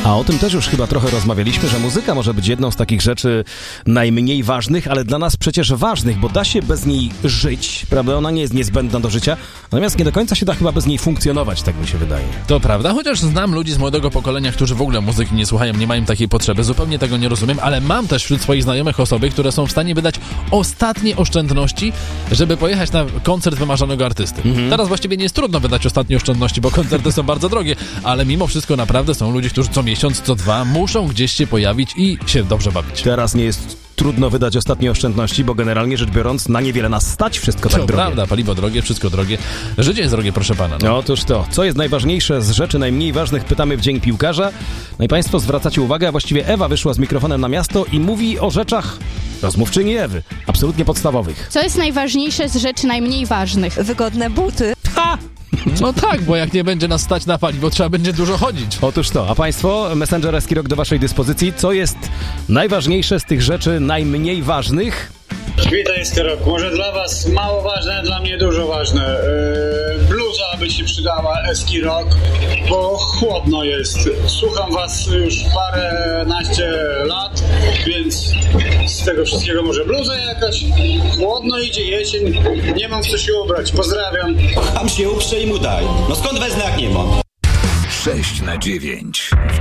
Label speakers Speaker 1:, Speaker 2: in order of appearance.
Speaker 1: A o tym też już chyba trochę rozmawialiśmy, że muzyka może być jedną z takich rzeczy najmniej ważnych, ale dla nas przecież ważnych, bo da się bez niej żyć, prawda? Ona nie jest niezbędna do życia, natomiast nie do końca się da chyba bez niej funkcjonować, tak mi się wydaje.
Speaker 2: To prawda, chociaż znam ludzi z młodego pokolenia, którzy w ogóle muzyki nie słuchają, nie mają takiej potrzeby, zupełnie tego nie rozumiem, ale mam też wśród swoich znajomych osoby, które są w stanie wydać ostatnie oszczędności, żeby pojechać na koncert wymarzonego artysty. Teraz właściwie nie jest trudno wydać ostatnie oszczędności, bo koncerty są bardzo drogie, ale mimo wszystko naprawdę są ludzie, którzy co miesiąc, co dwa muszą gdzieś się pojawić i się dobrze bawić.
Speaker 1: Teraz nie jest trudno wydać ostatnie oszczędności, bo generalnie rzecz biorąc na niewiele nas stać, wszystko tak drogie.
Speaker 2: To prawda, paliwo drogie, wszystko drogie. Życie jest drogie, proszę pana. No.
Speaker 1: Otóż to. Co jest najważniejsze z rzeczy najmniej ważnych, pytamy w Dzień Piłkarza. No i państwo zwracacie uwagę, a właściwie Ewa wyszła z mikrofonem na miasto i mówi o rzeczach, rozmówczyni Ewy, absolutnie podstawowych.
Speaker 3: Co jest najważniejsze z rzeczy najmniej ważnych?
Speaker 4: Wygodne buty.
Speaker 1: Ha!
Speaker 2: No tak, bo jak nie będzie nas stać na paliwo, trzeba będzie dużo chodzić.
Speaker 1: Otóż to. A państwo, Messenger Eskirok do waszej dyspozycji. Co jest najważniejsze z tych rzeczy najmniej ważnych?
Speaker 5: Witaj, Eskirok. Może dla was mało ważne, dla mnie dużo ważne. Bluza by się przydała, Eskirok, bo chłodno jest. Słucham was już paręnaście lat, więc z tego wszystkiego może bluza jakaś. Chłodno idzie jesień, nie mam w co się ubrać. Pozdrawiam.
Speaker 6: Tam się uprze i mu daj. No skąd wezmę, jak nie mam?
Speaker 7: 6 na 9.